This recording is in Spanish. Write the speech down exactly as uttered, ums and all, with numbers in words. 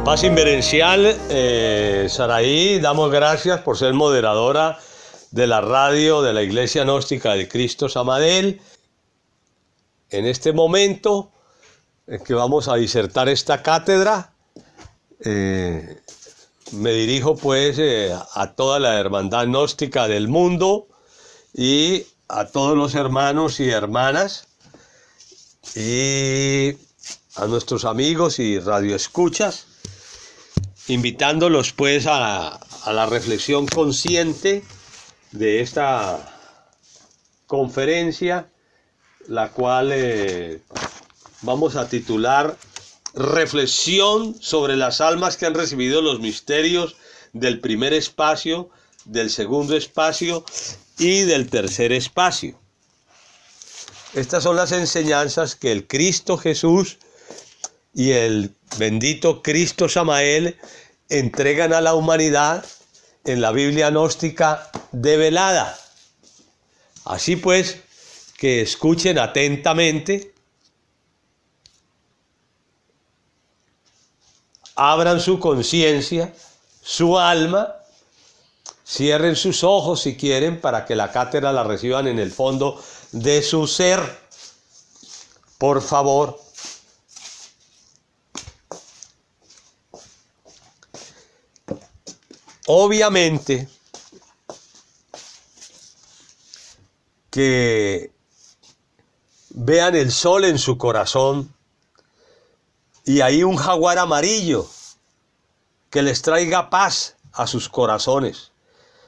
Paz inverencial, eh, Saraí, damos gracias por ser moderadora de la radio de la Iglesia Gnóstica de Cristo Samadel. En este momento en que vamos a disertar esta cátedra, eh, me dirijo pues eh, a toda la hermandad gnóstica del mundo y a todos los hermanos y hermanas y a nuestros amigos y radioescuchas, invitándolos pues a, a la reflexión consciente de esta conferencia, la cual eh, vamos a titular Reflexión sobre las almas que han recibido los misterios del primer espacio, del segundo espacio y del tercer espacio. Estas son las enseñanzas que el Cristo Jesús y el bendito Cristo Samael entregan a la humanidad en la Biblia gnóstica develada. Así pues, que escuchen atentamente, abran su conciencia, su alma, cierren sus ojos si quieren para que la cátedra la reciban en el fondo de su ser. Por favor. Obviamente que vean el sol en su corazón y ahí un jaguar amarillo que les traiga paz a sus corazones.